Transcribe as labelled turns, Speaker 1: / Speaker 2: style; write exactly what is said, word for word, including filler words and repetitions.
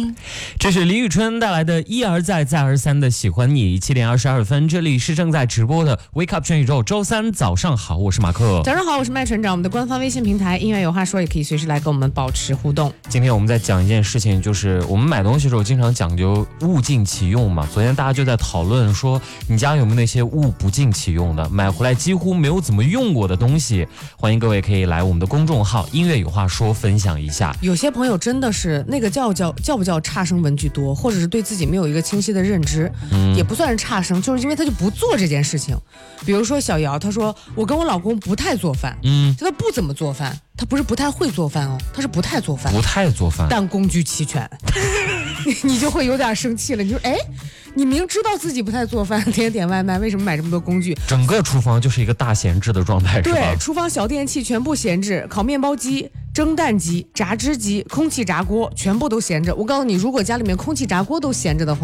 Speaker 1: 这是李宇春带来的一而再再而三的喜欢你。七点二十二分，这里是正在直播的 Wake Up 全宇宙，周三早上好，我是马克。
Speaker 2: 早上好，我是麦船长。我们的官方微信平台音乐有话说，也可以随时来跟我们保持互动。
Speaker 1: 今天我们在讲一件事情，就是我们买东西的时候经常讲究物尽其用嘛。昨天大家就在讨论说，你家有没有那些物不尽其用的，买回来几乎没有怎么用过的东西？欢迎各位可以来我们的公众号音乐有话说分享一下。
Speaker 2: 有些朋友真的是那个叫叫叫不叫差生文具多，或者是对自己没有一个清晰的认知，嗯、也不算是差生，就是因为他就不做这件事情。比如说小姚，他说我跟我老公不太做饭，嗯，他不怎么做饭，他不是不太会做饭哦，他是不太做饭，
Speaker 1: 不太做饭，
Speaker 2: 但工具齐全，你就会有点生气了。你说，哎，你明知道自己不太做饭，天天点外卖，为什么买这么多工具？
Speaker 1: 整个厨房就是一个大闲置的状态，是吧？
Speaker 2: 对，厨房小电器全部闲置，烤面包机、蒸蛋机、榨汁机、空气炸锅全部都闲着。我告诉你，如果家里面空气炸锅都闲着的话，